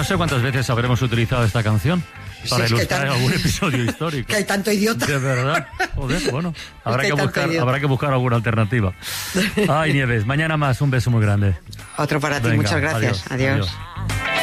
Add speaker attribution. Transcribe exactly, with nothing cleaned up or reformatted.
Speaker 1: sé cuántas veces habremos utilizado esta canción para
Speaker 2: sí,
Speaker 1: ilustrar
Speaker 2: tan...
Speaker 1: algún episodio histórico.
Speaker 2: Que hay tanto idiota.
Speaker 1: De verdad. Joder, bueno, habrá
Speaker 2: es que
Speaker 1: que,
Speaker 2: que
Speaker 1: buscar, habrá que buscar alguna alternativa. Ay, Nieves, mañana más, un beso muy grande.
Speaker 2: Otro para ti,
Speaker 1: Venga,
Speaker 2: muchas gracias.
Speaker 1: adiós.
Speaker 2: adiós.
Speaker 1: adiós.